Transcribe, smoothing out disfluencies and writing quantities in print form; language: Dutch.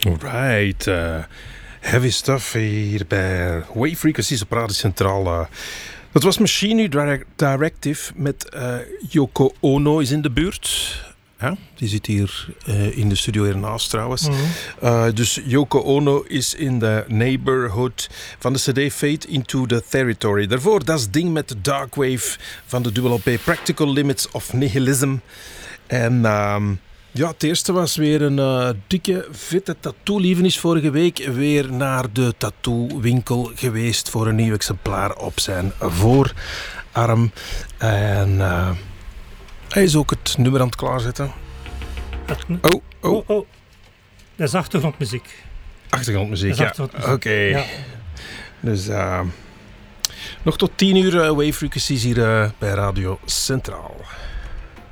Alright, heavy stuff hier bij Wave Frequencies op Radio Centraal. Dat was Machine Directive met Yoko Ono is in de buurt. Ja, die zit hier in de studio hiernaast trouwens. Mm-hmm. Dus Yoko Ono is in de neighborhood van de CD Fade into the Territory. Daarvoor dat ding met de Darkwave van de dubbel LP Practical Limits of Nihilism. En ja, het eerste was weer een dikke, vette tattoo-lieven is vorige week weer naar de tattoo-winkel geweest voor een nieuw exemplaar op zijn voorarm. En hij is ook het nummer aan het klaarzetten. Oh. Dat is achtergrondmuziek. Achtergrondmuziek, ja. Oké. Ja. Dus nog tot 10 uur Wave Frequencies hier bij Radio Centraal.